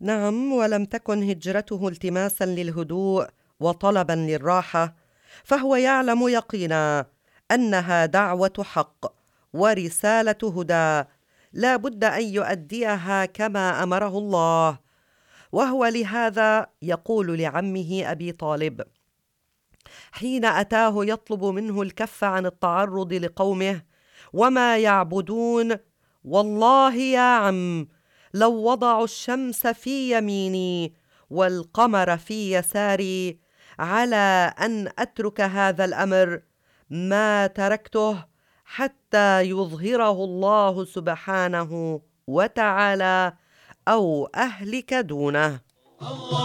نعم، ولم تكن هجرته التماسا للهدوء وطلبا للراحة، فهو يعلم يقينا أنها دعوة حق ورسالة هدى، لا بد أن يؤديها كما أمره الله. وهو لهذا يقول لعمه أبي طالب حين أتاه يطلب منه الكف عن التعرض لقومه وما يعبدون: والله يا عم، لو وضعوا الشمس في يميني والقمر في يساري على أن أترك هذا الأمر ما تركته حتى يظهره الله سبحانه وتعالى أو أهلك دونه.